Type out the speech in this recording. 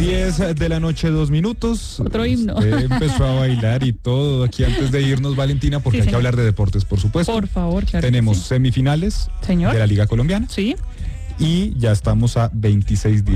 10 de la noche, 2 minutos. Otro himno. Usted empezó a bailar y todo aquí antes de irnos, Valentina, porque Sí, hay que señor. hablar de deportes, por supuesto. Por favor, claro. Tenemos que sí. semifinales Señor. de la Liga Colombiana Sí. y ya estamos a 26 días.